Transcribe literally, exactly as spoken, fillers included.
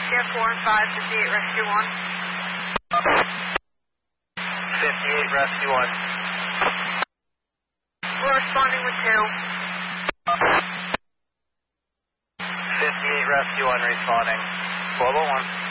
Sierra four and five, fifty-eight, rescue one. fifty-eight, rescue one. We're responding with two. fifty-eight, rescue one, responding. twelve oh one.